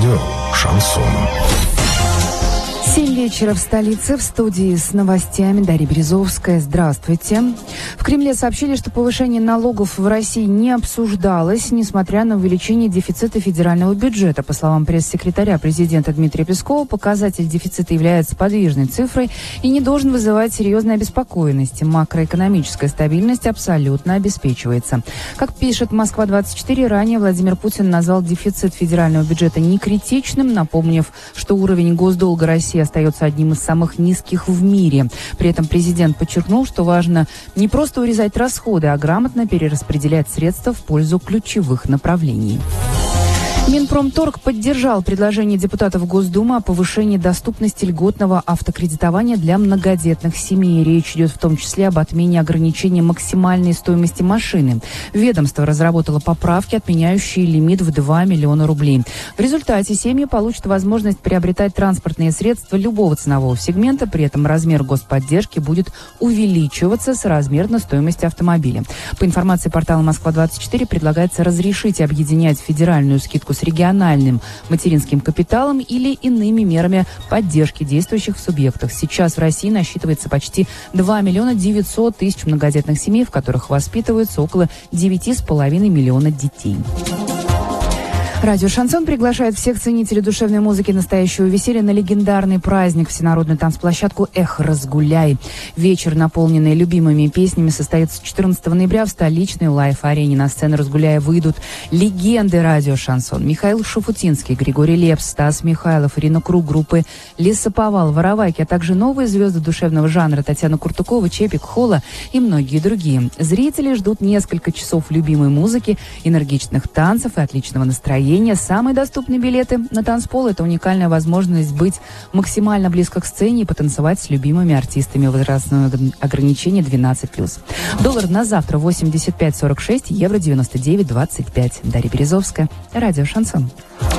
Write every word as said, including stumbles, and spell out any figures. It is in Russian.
Радио «Шансон». Семь вечера в столице. В студии с новостями Дарья Березовская. Здравствуйте. В Кремле сообщили, что повышение налогов в России не обсуждалось, несмотря на увеличение дефицита федерального бюджета. По словам пресс-секретаря президента Дмитрия Пескова, показатель дефицита является подвижной цифрой и не должен вызывать серьезной обеспокоенности. Макроэкономическая стабильность абсолютно обеспечивается. Как пишет Москва двадцать четыре, ранее Владимир Путин назвал дефицит федерального бюджета некритичным, напомнив, что уровень госдолга России остается одним из самых низких в мире. При этом президент подчеркнул, что важно не просто урезать расходы, а грамотно перераспределять средства в пользу ключевых направлений. Минпромторг поддержал предложение депутатов Госдумы о повышении доступности льготного автокредитования для многодетных семей. Речь идет в том числе об отмене ограничения максимальной стоимости машины. Ведомство разработало поправки, отменяющие лимит в два миллиона рублей. В результате семьи получат возможность приобретать транспортные средства любого ценового сегмента, при этом размер господдержки будет увеличиваться соразмерно стоимости автомобиля. По информации портала Москва двадцать четыре, предлагается разрешить объединять федеральную скидку с региональным материнским капиталом или иными мерами поддержки действующих в субъектах. Сейчас в России насчитывается почти два миллиона девятьсот тысяч многодетных семей, в которых воспитываются около девяти с половиной миллиона детей. Радио «Шансон» приглашает всех ценителей душевной музыки настоящего веселья на легендарный праздник, всенародную танцплощадку «Эх, разгуляй». Вечер, наполненный любимыми песнями, состоится четырнадцатого ноября в столичной лайф-арене. На сцену «Разгуляя» выйдут легенды радио «Шансон». Михаил Шуфутинский, Григорий Лепс, Стас Михайлов, Ирина Круг, группы Лесоповал, Воровайки, а также новые звезды душевного жанра Татьяна Куртукова, Чепик, Холла и многие другие. Зрители ждут несколько часов любимой музыки, энергичных танцев и отличного настроения. Самые доступные билеты на танцпол – это уникальная возможность быть максимально близко к сцене и потанцевать с любимыми артистами. Возрастное ограничение двенадцать плюс. Доллар на завтра восемьдесят пять сорок шесть, евро девяносто девять двадцать пять. Дарья Березовская, радио «Шансон».